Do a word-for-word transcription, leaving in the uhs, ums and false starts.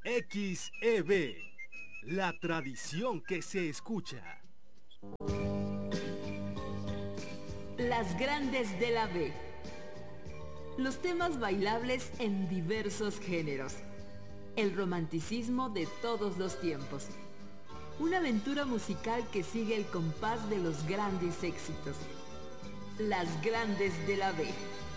X E B, la tradición que se escucha. Las grandes de la B. Los temas bailables en diversos géneros. El romanticismo de todos los tiempos. Una aventura musical que sigue el compás de los grandes éxitos. Las grandes de la B.